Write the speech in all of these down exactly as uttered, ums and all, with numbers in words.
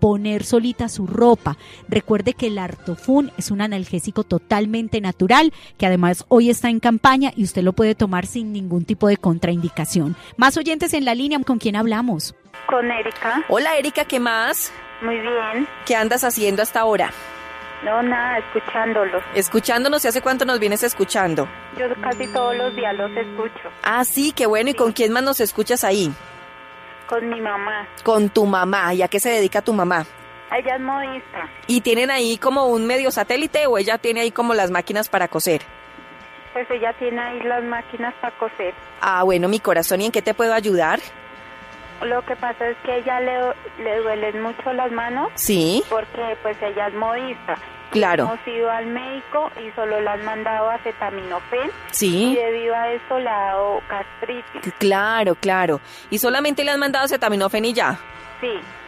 poner solita su ropa. Recuerde que el Artofun es un analgésico totalmente natural, que además hoy está en campaña y usted lo puede tomar sin ningún tipo de contraindicación. Más oyentes en la línea, ¿con quién hablamos? Con Erika. Hola Erika, ¿qué más? Muy bien. ¿Qué andas haciendo hasta ahora? No, nada, escuchándolos. Escuchándonos, ¿y hace cuánto nos vienes escuchando? Yo casi todos los días los escucho. Ah, sí, qué bueno. ¿Y con quién más nos escuchas ahí? Con mi mamá. Con tu mamá. ¿Y a qué se dedica tu mamá? Ella es modista. ¿Y tienen ahí como un medio satélite o ella tiene ahí como las máquinas para coser? Pues ella tiene ahí las máquinas para coser. Ah, bueno, mi corazón, ¿y en qué te puedo ayudar? Lo que pasa es que a ella le, le duelen mucho las manos. Sí. Porque pues ella es modista. Claro. Hemos ido al médico y solo le han mandado acetaminofén. Sí. Y debido a eso le ha dado gastritis. Claro, claro. ¿Y solamente le han mandado acetaminofén y ya? Sí.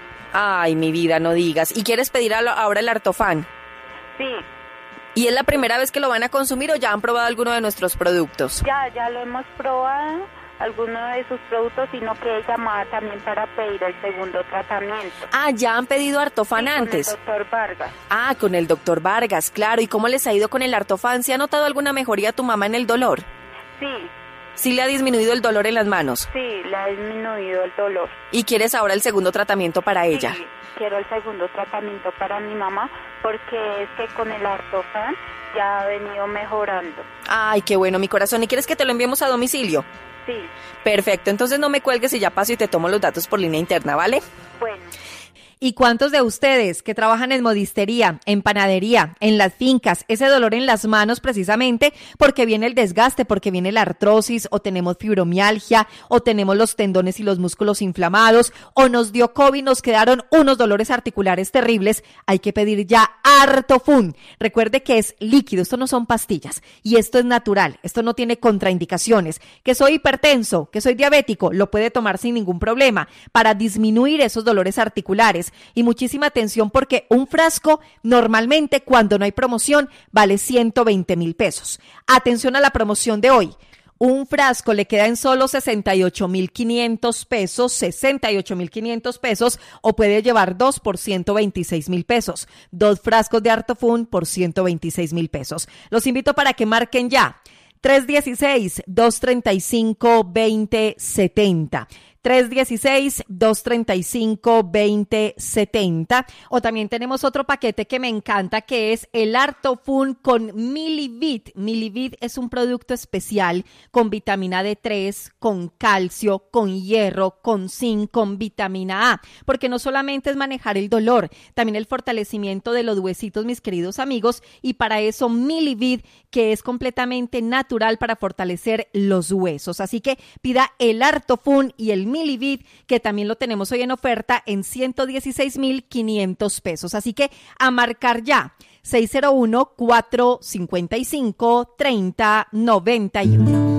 Ay, mi vida, no digas. ¿Y quieres pedir ahora el Artofan? Sí. ¿Y es la primera vez que lo van a consumir o ya han probado alguno de nuestros productos? Ya, ya lo hemos probado, algunos de sus productos, sino que ella llamaba también para pedir el segundo tratamiento. Ah, ¿ya han pedido Artofan sí, antes? Con el doctor Vargas. Ah, con el doctor Vargas, claro. ¿Y cómo les ha ido con el Artofan? ¿Se ha notado alguna mejoría a tu mamá en el dolor? Sí. ¿Sí le ha disminuido el dolor en las manos? Sí, le ha disminuido el dolor. ¿Y quieres ahora el segundo tratamiento para ella? Sí, quiero el segundo tratamiento para mi mamá, porque es que con el Artofan ya ha venido mejorando. Ay, qué bueno, mi corazón. ¿Y quieres que te lo enviemos a domicilio? Sí. Perfecto, entonces no me cuelgues y ya paso y te tomo los datos por línea interna, ¿vale? Bueno. ¿Y cuántos de ustedes que trabajan en modistería, en panadería, en las fincas, ese dolor en las manos precisamente porque viene el desgaste, porque viene la artrosis o tenemos fibromialgia o tenemos los tendones y los músculos inflamados o nos dio COVID, nos quedaron unos dolores articulares terribles? Hay que pedir ya Artofun. Recuerde que es líquido, esto no son pastillas y esto es natural, esto no tiene contraindicaciones. Que soy hipertenso, que soy diabético, lo puede tomar sin ningún problema para disminuir esos dolores articulares. Y muchísima atención porque un frasco normalmente cuando no hay promoción vale ciento veinte mil pesos. Atención a la promoción de hoy. Un frasco le queda en solo sesenta y ocho mil quinientos pesos, sesenta y ocho mil quinientos pesos, o puede llevar dos por ciento veintiséis mil pesos. Dos frascos de Artofun por ciento veintiséis mil pesos. Los invito para que marquen ya. tres uno seis, dos tres cinco, dos cero siete cero. tres uno seis, dos tres cinco, dos cero siete cero. O también tenemos otro paquete que me encanta, que es el Artofun con Milivit. Milivit es un producto especial con vitamina D tres, con calcio, con hierro, con zinc, con vitamina A. Porque no solamente es manejar el dolor, también el fortalecimiento de los huesitos, mis queridos amigos. Y para eso Milivit, que es completamente natural para fortalecer los huesos. Así que pida el Artofun y el Milivit, que también lo tenemos hoy en oferta en ciento dieciséis mil quinientos pesos. Así que a marcar ya, seis cero uno, cuatro cinco cinco, tres cero nueve uno.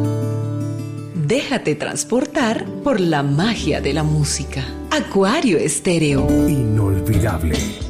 Déjate transportar por la magia de la música. Acuario Estéreo. Inolvidable.